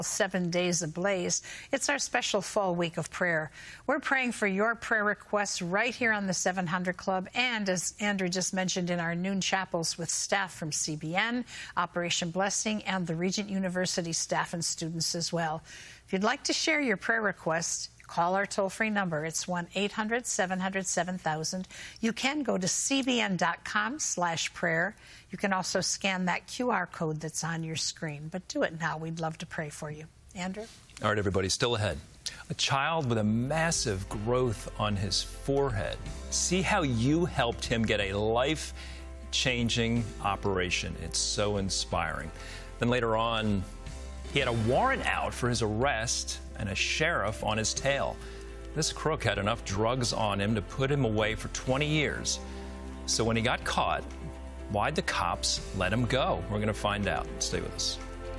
7 days ablaze. It's our special fall week of prayer. We're praying for your prayer requests right here on the 700 Club, and as Andrew just mentioned, in our noon chapels with staff from CBN, Operation Blessing, and the Regent University staff and students as well. If you'd like to share your prayer requests, call our toll-free number. It's 1-800-700-7000. You can go to cbn.com/prayer. You can also scan that QR code that's on your screen. But do it now. We'd love to pray for you. Andrew? All right, everybody, still ahead. A child with a massive growth on his forehead. See how you helped him get a life-changing operation. It's so inspiring. Then later on, he had a warrant out for his arrest and a sheriff on his tail. This crook had enough drugs on him to put him away for 20 years. So when he got caught, why'd the cops let him go? We're going to find out. Stay with us.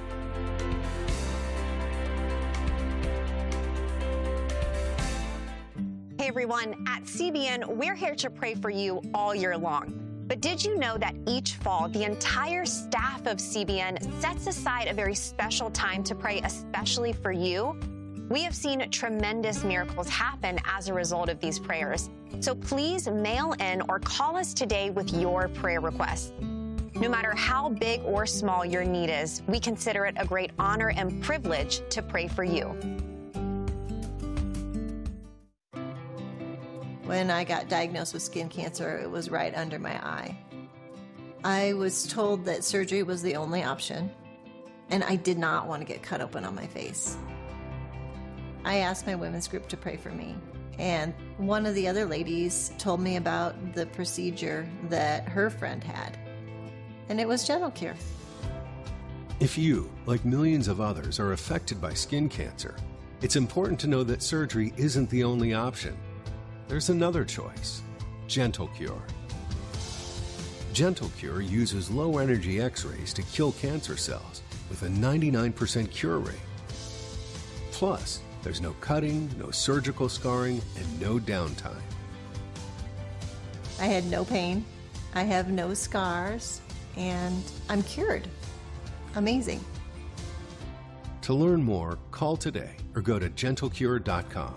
Hey everyone, at CBN, we're here to pray for you all year long. But did you know that each fall, the entire staff of CBN sets aside a very special time to pray especially for you? We have seen tremendous miracles happen as a result of these prayers. So please mail in or call us today with your prayer requests. No matter how big or small your need is, we consider it a great honor and privilege to pray for you. When I got diagnosed with skin cancer, it was right under my eye. I was told that surgery was the only option, and I did not want to get cut open on my face. I asked my women's group to pray for me, and one of the other ladies told me about the procedure that her friend had, and it was Gentle Cure. If you, like millions of others, are affected by skin cancer, it's important to know that surgery isn't the only option. There's another choice, Gentle Cure. Gentle Cure uses low-energy X-rays to kill cancer cells with a 99% cure rate. Plus, there's no cutting, no surgical scarring, and no downtime. I had no pain, I have no scars, and I'm cured. Amazing. To learn more, call today or go to gentlecure.com.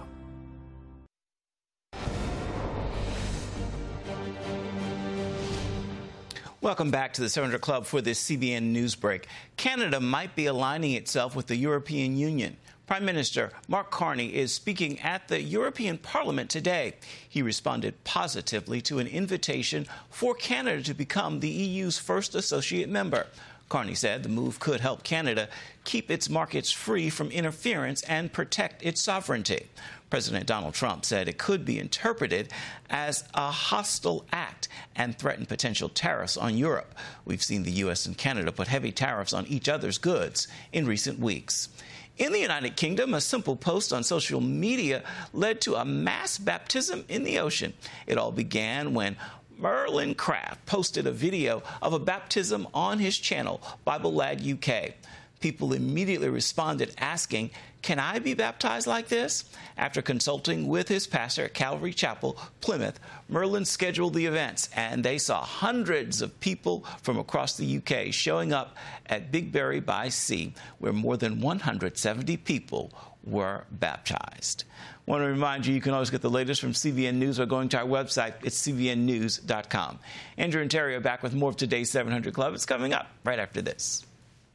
Welcome back to the 700 Club for this CBN News Break. Canada might be aligning itself with the European Union. Prime Minister Mark Carney is speaking at the European Parliament today. He responded positively to an invitation for Canada to become the EU's first associate member. Carney said the move could help Canada keep its markets free from interference and protect its sovereignty. President Donald Trump said it could be interpreted as a hostile act and threaten potential tariffs on Europe. We've seen the U.S. and Canada put heavy tariffs on each other's goods in recent weeks. In the United Kingdom, a simple post on social media led to a mass baptism in the ocean. It all began when Merlin Craft posted a video of a baptism on his channel, Bible Lad UK. People immediately responded asking, "Can I be baptized like this?" After consulting with his pastor at Calvary Chapel, Plymouth, Merlin scheduled the events, and they saw hundreds of people from across the UK showing up at Bigbury by Sea, where more than 170 people were baptized. I want to remind you can always get the latest from CBN News by going to our website. It's cbnnews.com. Andrew and Terry are back with more of today's 700 Club. It's coming up right after this.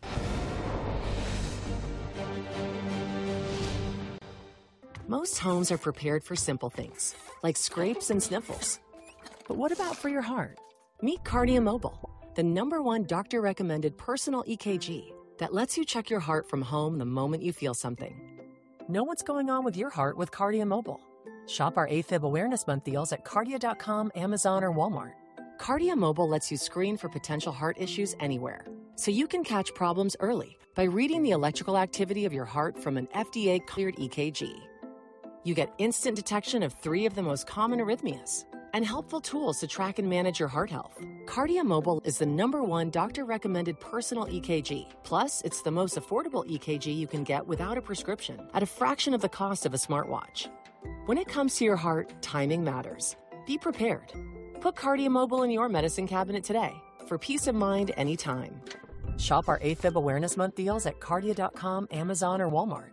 Most homes are prepared for simple things, like scrapes and sniffles. But what about for your heart? Meet Cardia Mobile, the #1 doctor-recommended personal EKG that lets you check your heart from home the moment you feel something. Know what's going on with your heart with Cardia Mobile. Shop our AFib Awareness Month deals at Cardia.com, Amazon, or Walmart. Cardia Mobile lets you screen for potential heart issues anywhere, so you can catch problems early by reading the electrical activity of your heart from an FDA-cleared EKG. You get instant detection of 3 of the most common arrhythmias and helpful tools to track and manage your heart health. Cardia Mobile is the #1 doctor-recommended personal EKG. Plus, it's the most affordable EKG you can get without a prescription at a fraction of the cost of a smartwatch. When it comes to your heart, timing matters. Be prepared. Put Cardia Mobile in your medicine cabinet today for peace of mind anytime. Shop our AFib Awareness Month deals at Cardia.com, Amazon, or Walmart.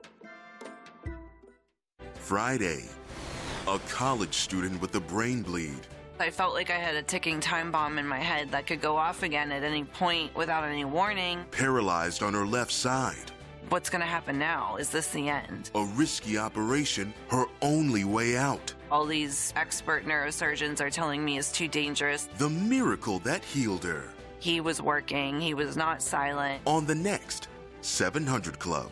Friday, a college student with a brain bleed. I felt like I had a ticking time bomb in my head that could go off again at any point without any warning. Paralyzed on her left side. What's going to happen now? Is this the end? A risky operation, her only way out. All these expert neurosurgeons are telling me it's too dangerous. The miracle that healed her. He was working. He was not silent. On the next 700 Club.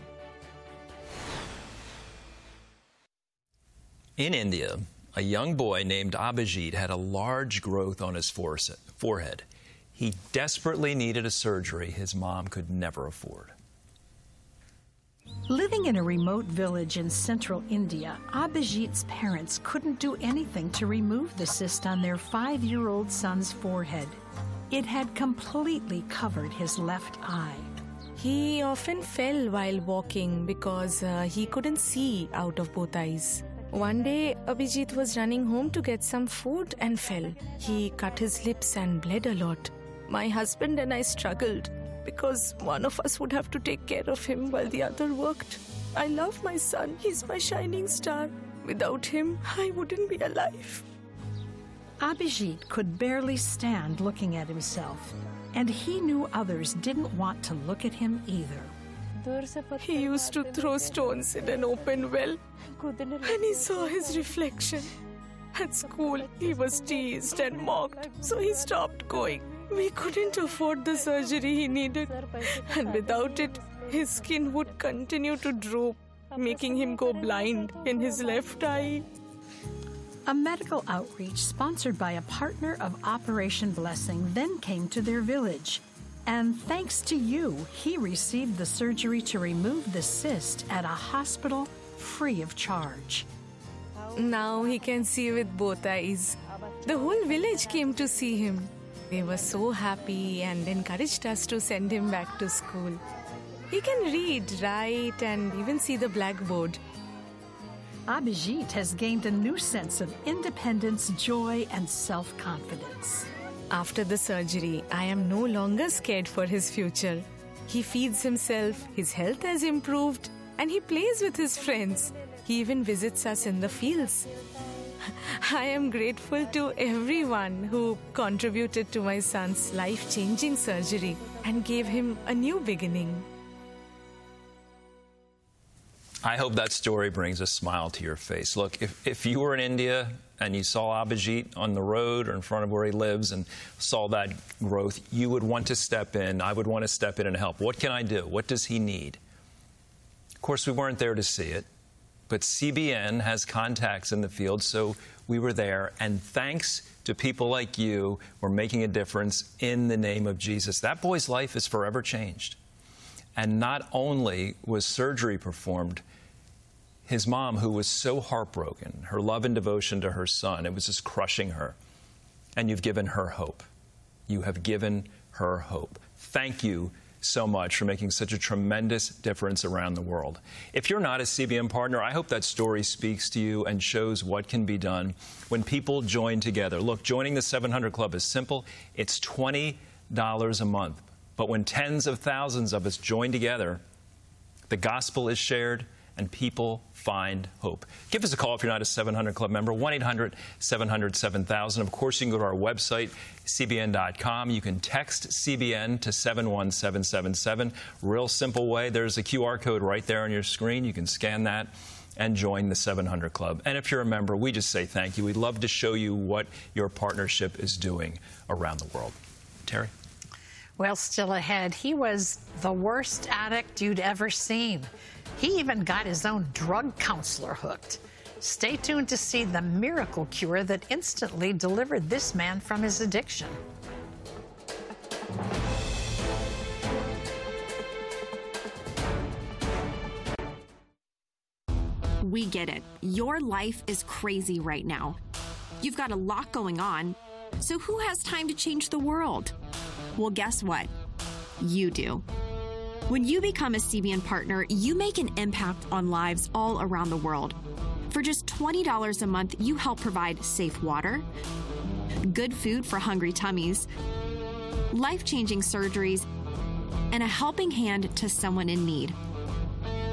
In India, a young boy named Abhijit had a large growth on his forehead. He desperately needed a surgery his mom could never afford. Living in a remote village in central India, Abhijit's parents couldn't do anything to remove the cyst on their 5-year-old son's forehead. It had completely covered his left eye. He often fell while walking because he couldn't see out of both eyes. One day, Abhijit was running home to get some food and fell. He cut his lips and bled a lot. My husband and I struggled because one of us would have to take care of him while the other worked. I love my son. He's my shining star. Without him, I wouldn't be alive. Abhijit could barely stand looking at himself, and he knew others didn't want to look at him either. He used to throw stones in an open well, and he saw his reflection. At school, he was teased and mocked, so he stopped going. We couldn't afford the surgery he needed, and without it, his skin would continue to droop, making him go blind in his left eye. A medical outreach sponsored by a partner of Operation Blessing then came to their village. And thanks to you, he received the surgery to remove the cyst at a hospital free of charge. Now he can see with both eyes. The whole village came to see him. They were so happy and encouraged us to send him back to school. He can read, write, and even see the blackboard. Abhijit has gained a new sense of independence, joy, and self-confidence. After the surgery, I am no longer scared for his future. He feeds himself, his health has improved, and he plays with his friends. He even visits us in the fields. I am grateful to everyone who contributed to my son's life-changing surgery and gave him a new beginning. I hope that story brings a smile to your face. Look, if you were in India and you saw Abhijit on the road or in front of where he lives and saw that growth, you would want to step in. I would want to step in and help. What can I do? What does he need? Of course, we weren't there to see it, but CBN has contacts in the field, so we were there. And thanks to people like you, we're making a difference in the name of Jesus. That boy's life is forever changed. And not only was surgery performed, his mom, who was so heartbroken, her love and devotion to her son, it was just crushing her. And you've given her hope. You have given her hope. Thank you so much for making such a tremendous difference around the world. If you're not a CBN partner, I hope that story speaks to you and shows what can be done when people join together. Look, joining the 700 Club is simple. It's $20 a month. But when tens of thousands of us join together, the gospel is shared and people find hope. Give us a call if you're not a 700 Club member, 1-800-700-7000. Of course, you can go to our website, cbn.com. You can text CBN to 71777. Real simple way. There's a QR code right there on your screen. You can scan that and join the 700 Club. And if you're a member, we just say thank you. We'd love to show you what your partnership is doing around the world. Terry? Well, still ahead, he was the worst addict you'd ever seen. He even got his own drug counselor hooked. Stay tuned to see the miracle cure that instantly delivered this man from his addiction. We get it. Your life is crazy right now. You've got a lot going on. So who has time to change the world? Well, guess what? You do. When you become a CBN partner, you make an impact on lives all around the world. For just $20 a month, you help provide safe water, good food for hungry tummies, life-changing surgeries, and a helping hand to someone in need.